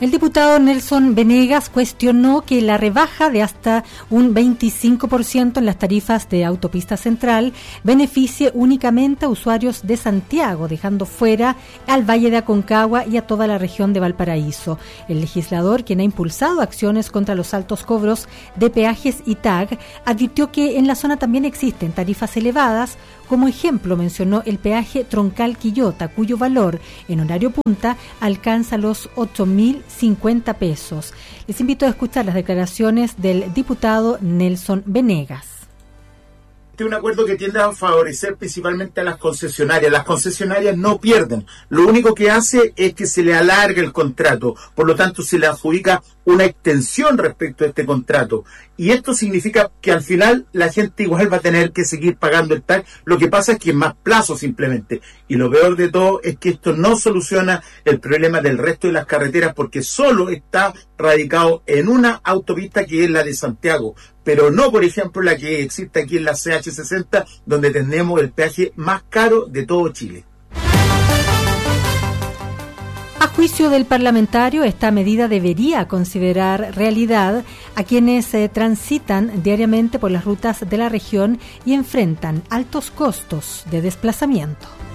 El diputado Nelson Venegas cuestionó que la rebaja de hasta un 25% en las tarifas de Autopista Central beneficie únicamente a usuarios de Santiago, dejando fuera al Valle de Aconcagua y a toda la región de Valparaíso. El legislador, quien ha impulsado acciones contra los altos cobros de peajes y TAG, advirtió que en la zona también existen tarifas elevadas. Como ejemplo, mencionó el peaje Troncal Quillota, cuyo valor en horario punta alcanza los 8.050 pesos. Les invito a escuchar las declaraciones del diputado Nelson Venegas. Este es un acuerdo que tiende a favorecer principalmente a las concesionarias. Las concesionarias no pierden. Lo único que hace es que se le alarga el contrato. Por lo tanto, se le adjudica una extensión respecto a este contrato. Y esto significa que al final la gente igual va a tener que seguir pagando el TAC. Lo que pasa es que en más plazo simplemente. Y lo peor de todo es que esto no soluciona el problema del resto de las carreteras porque solo está radicado en una autopista que es la de Santiago. Pero no, por ejemplo, la que existe aquí en la CH60, donde tenemos el peaje más caro de todo Chile. A juicio del parlamentario, esta medida debería considerar realidad a quienes transitan diariamente por las rutas de la región y enfrentan altos costos de desplazamiento.